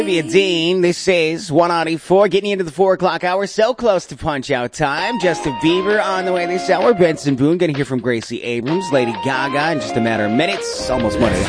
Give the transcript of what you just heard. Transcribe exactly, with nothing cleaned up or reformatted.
Olivia Dean, this is one ninety-four, getting into the four o'clock hour, so close to punch out time. Justin Bieber on the way this hour, Benson Boone, gonna hear from Gracie Abrams, Lady Gaga in just a matter of minutes, almost Monday.